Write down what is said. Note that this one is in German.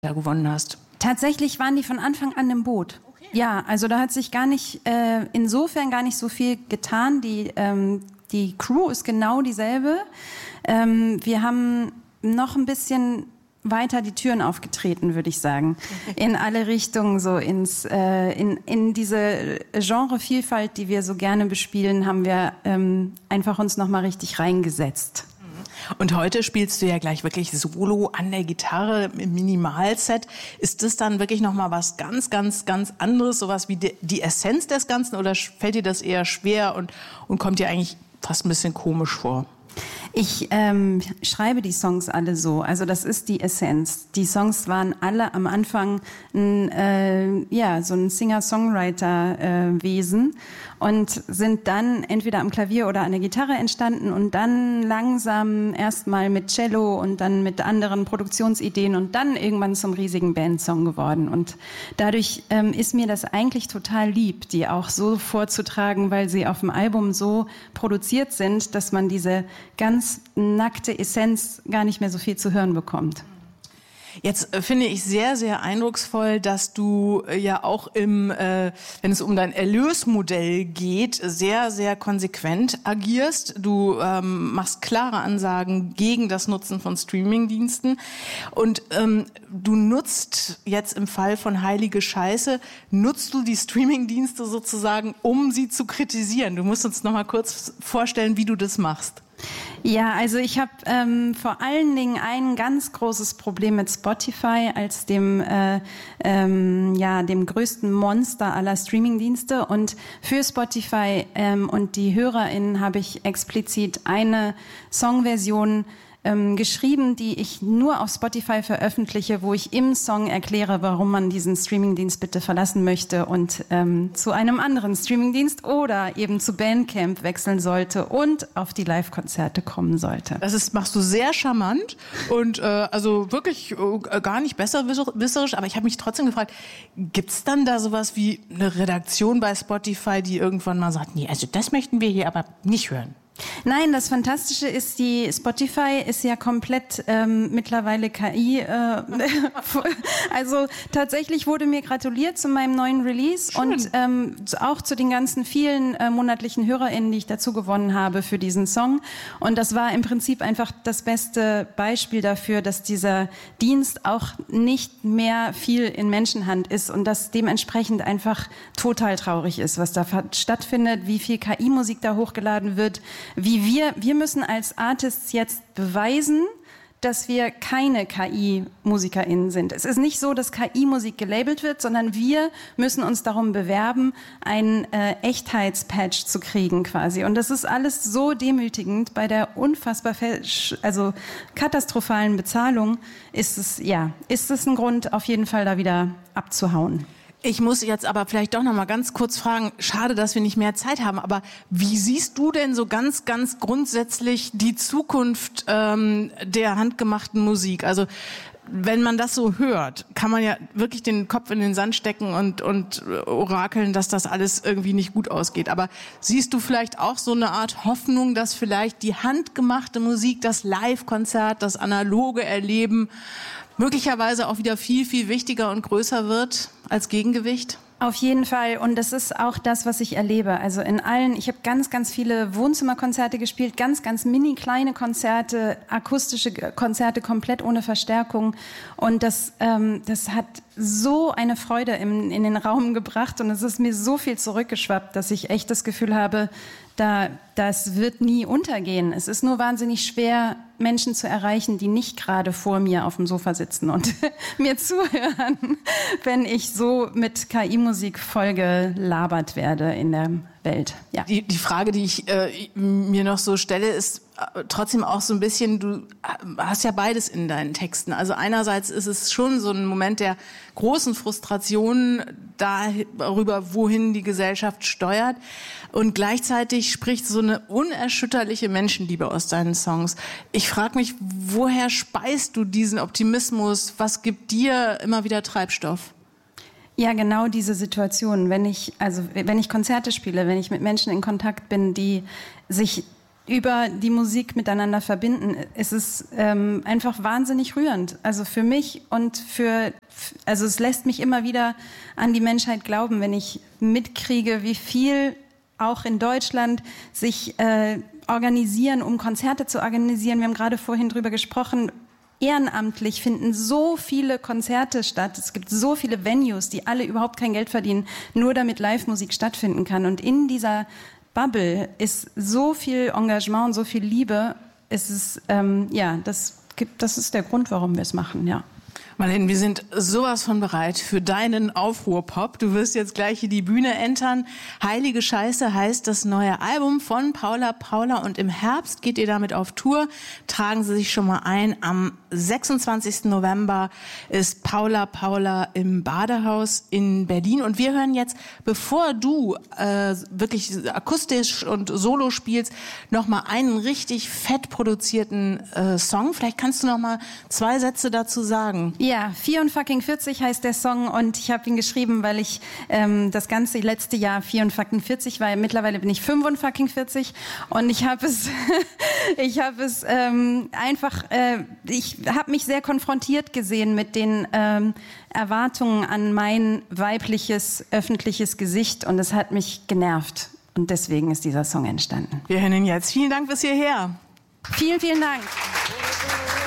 da gewonnen hast? Tatsächlich waren die von Anfang an im Boot. Okay. Ja, also da hat sich insofern gar nicht so viel getan. Die Crew ist genau dieselbe. Wir haben noch ein bisschen weiter die Türen aufgetreten, würde ich sagen. In alle Richtungen, so in diese Genrevielfalt, die wir so gerne bespielen, haben wir einfach uns nochmal richtig reingesetzt. Und heute spielst du ja gleich wirklich solo an der Gitarre im Minimalset. Ist das dann wirklich nochmal was ganz, ganz, ganz anderes, sowas wie die Essenz des Ganzen, oder fällt dir das eher schwer und kommt dir eigentlich fast ein bisschen komisch vor? Ich schreibe die Songs alle so, also das ist die Essenz. Die Songs waren alle am Anfang so ein Singer-Songwriter-Wesen und sind dann entweder am Klavier oder an der Gitarre entstanden und dann langsam erstmal mit Cello und dann mit anderen Produktionsideen und dann irgendwann zum riesigen Bandsong geworden. Und dadurch ist mir das eigentlich total lieb, die auch so vorzutragen, weil sie auf dem Album so produziert sind, dass man diese ganz nackte Essenz gar nicht mehr so viel zu hören bekommt. Jetzt finde ich sehr, sehr eindrucksvoll, dass du ja auch wenn es um dein Erlösmodell geht, sehr, sehr konsequent agierst. Du machst klare Ansagen gegen das Nutzen von Streamingdiensten und du nutzt jetzt im Fall von Heilige Scheiße, nutzt du die Streamingdienste sozusagen, um sie zu kritisieren. Du musst uns noch mal kurz vorstellen, wie du das machst. Ja, also ich habe vor allen Dingen ein ganz großes Problem mit Spotify als dem größten Monster aller Streamingdienste. Und für Spotify und die HörerInnen habe ich explizit eine Songversion geschrieben, die ich nur auf Spotify veröffentliche, wo ich im Song erkläre, warum man diesen Streamingdienst bitte verlassen möchte und zu einem anderen Streamingdienst oder eben zu Bandcamp wechseln sollte und auf die Live-Konzerte kommen sollte. Machst du sehr charmant und also wirklich gar nicht besserwisserisch, aber ich habe mich trotzdem gefragt, gibt's dann da sowas wie eine Redaktion bei Spotify, die irgendwann mal sagt, nee, also das möchten wir hier aber nicht hören? Nein, das Fantastische ist, die Spotify ist ja komplett mittlerweile KI. Also tatsächlich wurde mir gratuliert zu meinem neuen Release. Schön. Und auch zu den ganzen vielen monatlichen HörerInnen, die ich dazu gewonnen habe für diesen Song. Und das war im Prinzip einfach das beste Beispiel dafür, dass dieser Dienst auch nicht mehr viel in Menschenhand ist und das dementsprechend einfach total traurig ist, was da stattfindet, wie viel KI-Musik da hochgeladen wird. Wie wir müssen als Artists jetzt beweisen, dass wir keine KI-MusikerInnen sind. Es ist nicht so, dass KI-Musik gelabelt wird, sondern wir müssen uns darum bewerben, einen Echtheitspatch zu kriegen quasi. Und das ist alles so demütigend. Bei der unfassbar katastrophalen Bezahlung ist es ein Grund, auf jeden Fall da wieder abzuhauen. Ich muss jetzt aber vielleicht doch noch mal ganz kurz fragen, schade, dass wir nicht mehr Zeit haben, aber wie siehst du denn so ganz, ganz grundsätzlich die Zukunft der handgemachten Musik? Also wenn man das so hört, kann man ja wirklich den Kopf in den Sand stecken und orakeln, dass das alles irgendwie nicht gut ausgeht. Aber siehst du vielleicht auch so eine Art Hoffnung, dass vielleicht die handgemachte Musik, das Live-Konzert, das analoge Erleben möglicherweise auch wieder viel, viel wichtiger und größer wird als Gegengewicht? Auf jeden Fall. Und das ist auch das, was ich erlebe. Also ich habe ganz, ganz viele Wohnzimmerkonzerte gespielt, ganz, ganz mini kleine Konzerte, akustische Konzerte komplett ohne Verstärkung. Und das hat so eine Freude in den Raum gebracht und es ist mir so viel zurückgeschwappt, dass ich echt das Gefühl habe, das wird nie untergehen. Es ist nur wahnsinnig schwer, Menschen zu erreichen, die nicht gerade vor mir auf dem Sofa sitzen und mir zuhören, wenn ich so mit KI-Musik vollgelabert werde in der Welt. Ja. Die Frage, die ich mir noch so stelle, ist trotzdem auch so ein bisschen, du hast ja beides in deinen Texten. Also einerseits ist es schon so ein Moment der großen Frustration darüber, wohin die Gesellschaft steuert. Und gleichzeitig spricht so eine unerschütterliche Menschenliebe aus deinen Songs. Ich frage mich, woher speist du diesen Optimismus? Was gibt dir immer wieder Treibstoff? Ja, genau diese Situation. Wenn ich Konzerte spiele, wenn ich mit Menschen in Kontakt bin, die sich über die Musik miteinander verbinden. Es ist einfach wahnsinnig rührend. Also für mich und also es lässt mich immer wieder an die Menschheit glauben, wenn ich mitkriege, wie viel auch in Deutschland sich organisieren, um Konzerte zu organisieren. Wir haben gerade vorhin drüber gesprochen. Ehrenamtlich finden so viele Konzerte statt. Es gibt so viele Venues, die alle überhaupt kein Geld verdienen, nur damit Live-Musik stattfinden kann. Und in dieser Bubble ist so viel Engagement und so viel Liebe. Es ist, das ist der Grund, warum wir es machen, ja. Marlene, wir sind sowas von bereit für deinen Aufruhrpop. Du wirst jetzt gleich hier die Bühne entern. Heilige Scheiße heißt das neue Album von Paula Paula und im Herbst geht ihr damit auf Tour. Tragen Sie sich schon mal ein. Am 26. November ist Paula Paula im Badehaus in Berlin und wir hören jetzt, bevor du wirklich akustisch und solo spielst, noch mal einen richtig fett produzierten Song. Vielleicht kannst du noch mal 2 Sätze dazu sagen. Ja, 44 heißt der Song und ich habe ihn geschrieben, weil ich das ganze letzte Jahr 44 war. Mittlerweile bin ich 45 und ich habe es, ich habe mich sehr konfrontiert gesehen mit den Erwartungen an mein weibliches öffentliches Gesicht und es hat mich genervt und deswegen ist dieser Song entstanden. Wir hören ihn jetzt. Vielen Dank bis hierher. Vielen, vielen Dank.